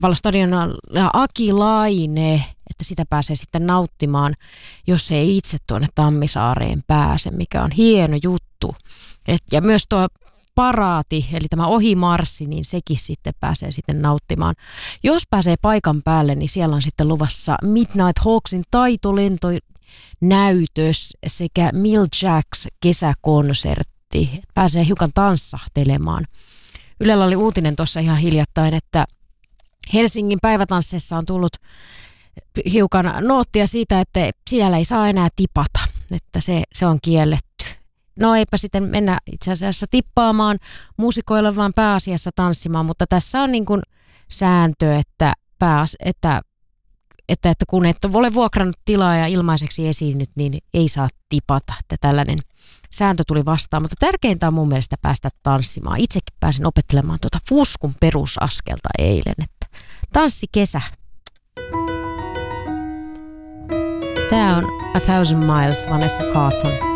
Stadionilla Akilaine, että sitä pääsee sitten nauttimaan, jos ei itse tuonne Tammisaareen pääse, mikä on hieno juttu. Ja myös tuo paraati, eli tämä ohimarssi, niin sekin sitten pääsee sitten nauttimaan. Jos pääsee paikan päälle, niin siellä on sitten luvassa Midnight Hawksin taitolentonäytös sekä Mill Jacks kesäkonsertti. Pääsee hiukan tanssahtelemaan. Ylellä oli uutinen tuossa ihan hiljattain, että Helsingin päivätansseissa on tullut hiukan noottia siitä, että siellä ei saa enää tipata, että se on kielletty. No eipä sitten mennä itse asiassa tippaamaan muusikoille, vaan pääasiassa tanssimaan, mutta tässä on niin kuin sääntö, että kun et ole vuokrannut tilaa ja ilmaiseksi esiinnyt, niin ei saa tipata, että tällainen sääntö tuli vastaan, mutta tärkeintä on mun mielestä päästä tanssimaan. Itsekin pääsin opettelemaan tuota fuskun perusaskelta eilen, että tanssikesä. Tää on A Thousand Miles, Vanessa Carlton.